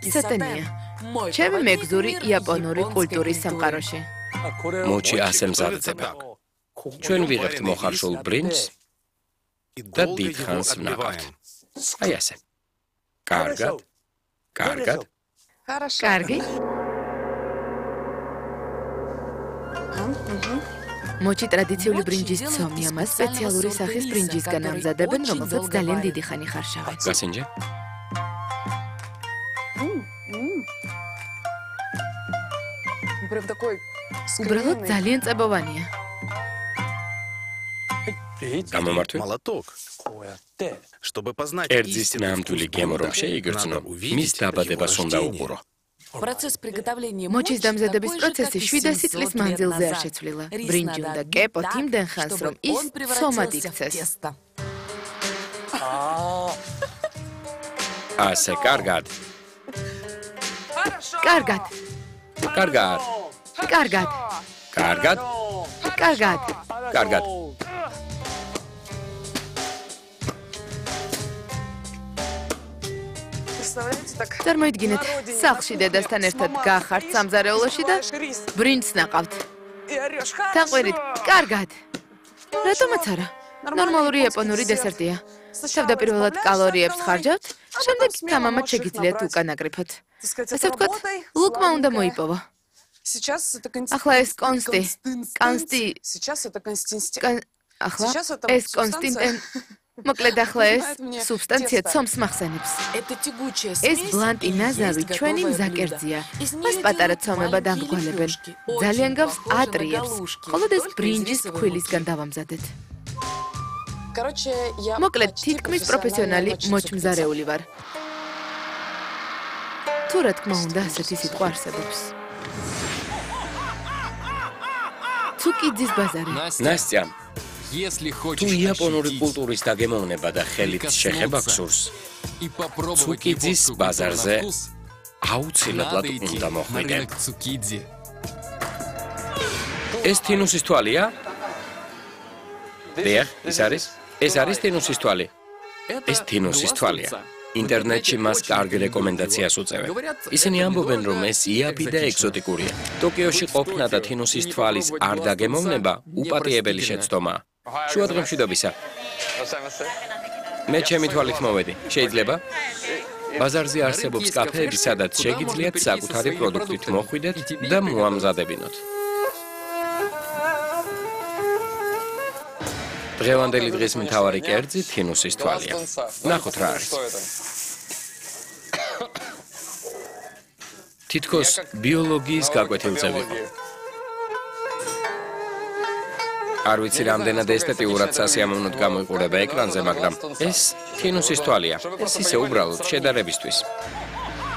სატენია. ჩემი მეგზური იაპონური კულტურის სამყაროში. მოჩი ასე მზადდება. ჩვენ ვიღებთ მოხარშულ ბრინჯს და დიდხანს ვნაყავთ. აი ასე. კარგად. კარგად. კარგი. მოჩი ტრადიციული ბრინჯის ცომია, მას სპეციალური სახის ბრინჯისგან ამზადებენ, რომელსაც ძალიან დიდი ხანი ხარშავენ. გასინჯე? უბრალოდ ძალიან წებოვანია. გამომართვი? Молоток. Чтобы познать კერძის ნამდვილი გემო რომ შეიგრძნო, მის დაბადებას უნდა უყურო. მოჩის დამზადების პროცესი 700 წლის მანძილზე არ შეცვლილა. ბრინჯი უნდა კეპოთ იმდენ ხანს, რომ ის ცომად იქცეს. ასე, კარგად. კარგად. კარგად. კარგად. კარგად. კარგად. კარგად. წარმოიდგინეთ, სახლში დედასთან ერთად გახართ სამზარეულოში და ბრინჯს ნაყავთ. თანყვირით, კარგად. რატომაც არა? ნორმალური იაპონური დესერტია. თავდაპირველად კალორიებს ხარჯავთ, შემდეგ თამამად შეგიძლიათ უკან აკრიფოთ. ასე ვთქვათ, ლუკმა უნდა მოიპოვა. ახლა ეს ახლა ეს კონსტინტენ მოკლედ ახლა ეს სუბსტანცია ცომს მახსენებს. ეს ბლანტი ნაზავი ჩვენი მზაკერძია. მას პატარა ცომება დამგვალებენ. ძალიან გავს ატრიებს. ხოლო ეს ბრინჯის ფქვილისგან დავამზადეთ. მოკლედ თითქმის პროფესიონალი მოჩმზარეული ვარ. თუ რა თქმა უნდა ასეთი სიტყვა არსებობს. ცუკიძის ბაზარი. ნასტია, თუ იაპონური კულტურის დაგემოვნება და ხელით შეხება გსურს, ცუკიძის ბაზარზე აუცილებლად უნდა მოხვიდე. ეს თინუსის თვალია? დიახ, ეს არის თინუსის თვალი. ეს თინუსის თვალია. ინტერნეტში მას კარგი რეკომენდაციას უწევენ. ისინი ამბობენ, რომ ეს იაფი და ეგზოტიკურია. ტოკიოში ყოფნა და თინუსის თვალის არ დაგემოვნება უპატიებელი შეცდომაა. შუადღე მშვიდობისა. მე ჩემი თვალით მოვედი. შეიძლება? ბაზარზე არსებობს კაფეები, სადაც შეგიძლიათ საკუთარი პროდუქტით მოხვიდეთ და მოამზადებინოთ. დღევანდელი დღის მთავარი კერძი თინუსის თვალია. ნახოთ რა არის. თითქოს ბიოლოგიის გაკვეთილზე ვიყო. არ ვიცი რამდენად ესთეტიურად სასიამოვნოდ გამოიყურება ეკრანზე, მაგრამ ეს თინუსის თვალია. ეს ისე უბრალოდ შედარებისთვის.